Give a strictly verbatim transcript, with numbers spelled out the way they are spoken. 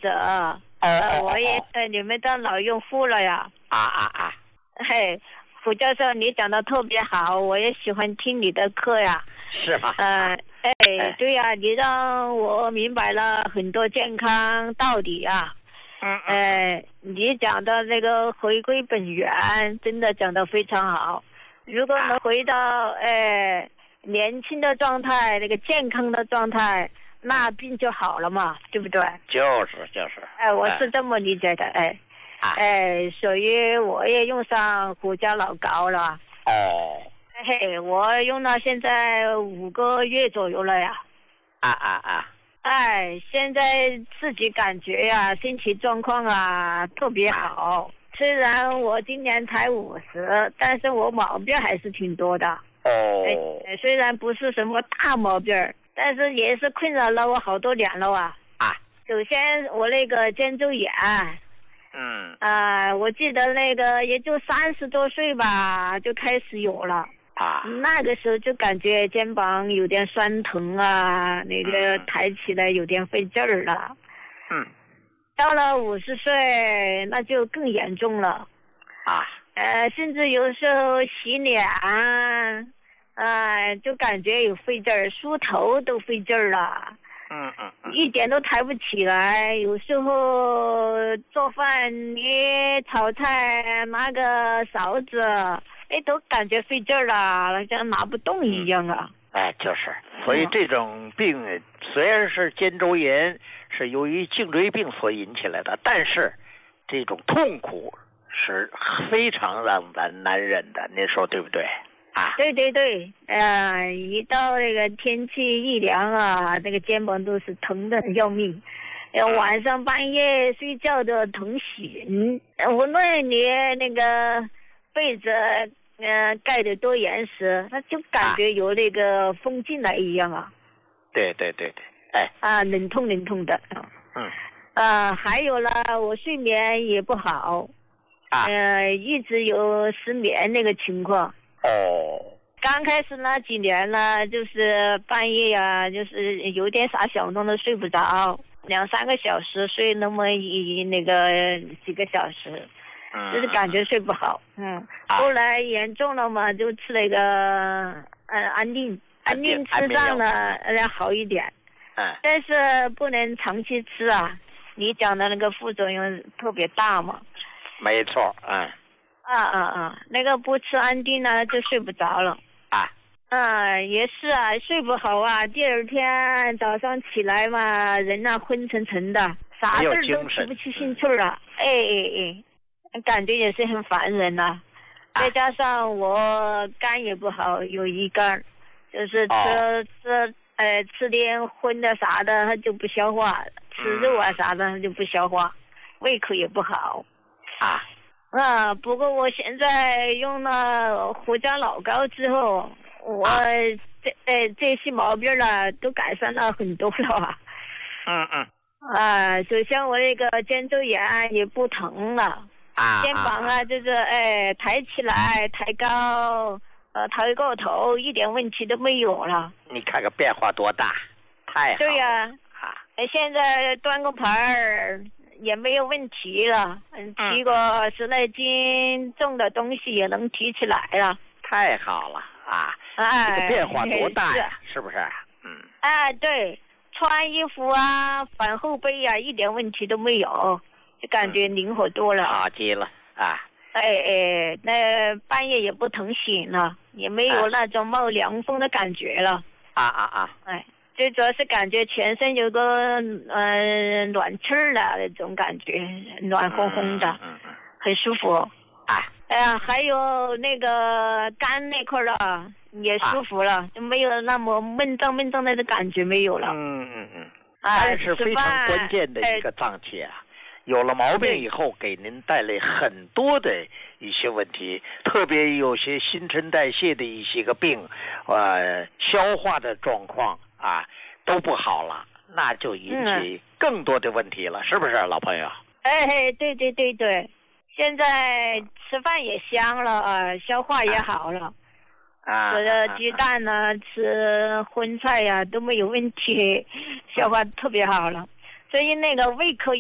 者，呃，我也是你们的老用户了呀。 啊啊啊！ 嘿，胡教授，你讲的特别好，我也喜欢听你的课呀。 是吗？ 呃，哎，对呀，你让我明白了很多健康道理啊。 嗯嗯。 呃，你讲的那个回归本源，真的讲得非常好。如果能回到呃年轻的状态，那个健康的状态，那病就好了嘛，对不对？ 就是就是。 哎，我是这么理解的，哎。哎，所以我也用上胡椒老膏了。 哦。 嘿，我用到现在五个月左右了呀。 啊啊啊！ 哎，现在自己感觉呀，身体状况啊特别好。虽然我今年才五十，但是我毛病还是挺多的。 哦。 哎，虽然不是什么大毛病，但是也是困扰了我好多年了啊。 啊。 首先，我那个肩周炎。 嗯。 啊、呃，我记得那个也就三十多岁吧，就开始有了。 啊。 那个时候就感觉肩膀有点酸疼啊，那个抬起来有点费劲儿了。 嗯。 到了五十岁，那就更严重了。 啊。 呃，甚至有时候洗脸，啊、呃，就感觉有费劲儿，梳头都费劲儿了。 嗯嗯嗯， 一点都抬不起来。有时候做饭、捏炒菜，拿个勺子，哎，都感觉费劲儿了，像拿不动一样啊。 哎，就是。所以这种病虽然是肩周炎，是由于颈椎病所引起来的，但是这种痛苦是非常让咱难忍的，您说对不对？啊， 对对对，呃，一到那个天气一凉啊，那个肩膀都是疼的要命，呃，晚上半夜睡觉都疼醒，无论你那个被子呃盖得多严实，他就感觉有那个风进来一样啊。 对对对对，哎。 啊，冷痛冷痛的。 嗯。 呃，还有了，我睡眠也不好， 啊， 呃，一直有失眠那个情况。 哦。 刚开始那几年呢，就是半夜呀、啊，就是有点啥小动都睡不着，两三个小时睡那么一那个几个小时，就是感觉睡不好。嗯， 啊、 后来严重了嘛，就吃那个嗯安定，安定吃上了呃好一点。 嗯。 但是不能长期吃啊，你讲的那个副作用特别大嘛。 没错，嗯。 啊啊啊！那个不吃安定呢，就睡不着了。 啊。 嗯，也是啊，睡不好啊。第二天早上起来嘛，人呐、啊、昏沉沉的，啥事儿都提不起兴趣了。哎哎哎，感觉也是很烦人呐、啊。再加上我肝也不好，有乙肝，就是吃、哦、吃呃吃点荤的啥的，它就不消化；吃肉啊啥的，它就不消化，胃口也不好。 啊。 啊，不过我现在用了胡椒老膏之后，我这呃这些毛病了都改善了很多了啊。 嗯嗯。 啊，首先我那个肩周炎也不疼了， 啊， 肩膀啊就是哎抬起来抬高，呃抬过头，一点问题都没有了。 你看看变化多大，太好了。 对呀、 啊。啊， 现在端个盘儿。也没有问题了，嗯，提个十来斤重的东西也能提起来了， 太好了啊！ 哎， 这个变化多大呀，是, 是不是？嗯。 哎，对，穿衣服啊，反后背呀、啊，一点问题都没有，就感觉灵活多了。 好极了啊！ 哎哎，那半夜也不疼醒了，也没有那种冒凉风的感觉了。 啊啊啊！ 哎。最主要是感觉全身有个嗯、呃、暖气儿的那种感觉，暖烘烘的， 嗯嗯、 很舒服。 啊， 哎呀，还有那个肝那块儿的也舒服了，啊、就没有那么闷胀闷胀的感觉没有了。 嗯嗯嗯。 肝、 啊、是非常关键的一个脏器啊，有了毛病以后，给您带来很多的一些问题，特别有些新陈代谢的一些个病，呃，消化的状况。啊，都不好了，那就引起更多的问题了，嗯、是不是，老朋友？ 哎，对对对对，现在吃饭也香了啊，消化也好了， 啊， 吃的鸡蛋呢、啊，吃荤菜呀、啊、都没有问题，消化特别好了，所以那个胃口。